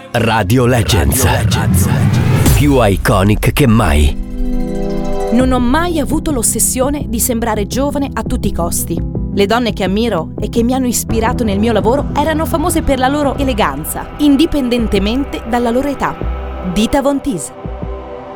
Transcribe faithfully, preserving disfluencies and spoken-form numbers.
Radio Legends. Radio Legends. Più iconic che mai. Non ho mai avuto l'ossessione di sembrare giovane a tutti i costi. Le donne che ammiro e che mi hanno ispirato nel mio lavoro erano famose per la loro eleganza, indipendentemente dalla loro età. Dita Von Teese.